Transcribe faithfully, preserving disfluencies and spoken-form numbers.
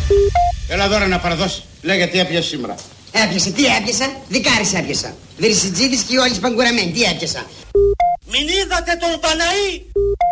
Έλα δώρα να παραδώσει. Λέγε τι έπιασε σήμερα. Έπιασε, τι έπιασα, δικάρις έπιασα. Βυρσιτζίδης και όλοι σπαγκουραμένοι, τι έπιασα. Μην είδατε τον Παναή.